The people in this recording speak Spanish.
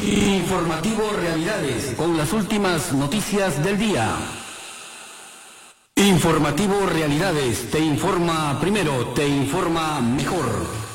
Informativo Realidades, con las últimas noticias del día. Informativo Realidades, te informa primero, te informa mejor.